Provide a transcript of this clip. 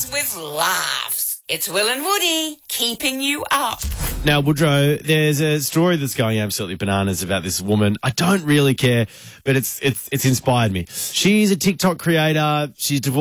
with laughs. It's Will and Woody keeping you up. Now, Woodrow, there's a story that's going absolutely bananas about this woman. I don't really care, but it's inspired me. She's a TikTok creator. She's divorced